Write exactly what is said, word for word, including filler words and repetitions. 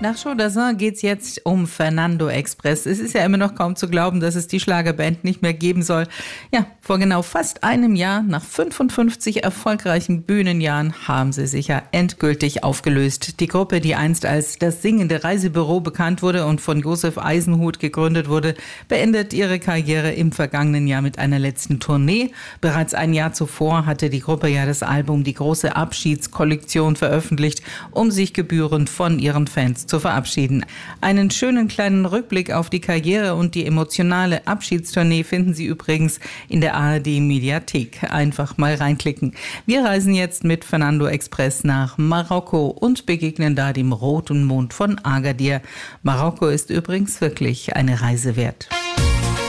Nach Chaudassin geht's jetzt um Fernando Express. Es ist ja immer noch kaum zu glauben, dass es die Schlagerband nicht mehr geben soll. Ja, vor genau fast einem Jahr, nach fünfundfünfzig erfolgreichen Bühnenjahren, haben sie sich ja endgültig aufgelöst. Die Gruppe, die einst als das singende Reisebüro bekannt wurde und von Josef Eisenhut gegründet wurde, beendet ihre Karriere im vergangenen Jahr mit einer letzten Tournee. Bereits ein Jahr zuvor hatte die Gruppe ja das Album Die große Abschiedskollektion veröffentlicht, um sich gebührend von ihren Fans zu verabschieden. Einen schönen kleinen Rückblick auf die Karriere und die emotionale Abschiedstournee finden Sie übrigens in der A R D-Mediathek. Einfach mal reinklicken. Wir reisen jetzt mit Fernando Express nach Marokko und begegnen da dem roten Mond von Agadir. Marokko ist übrigens wirklich eine Reise wert.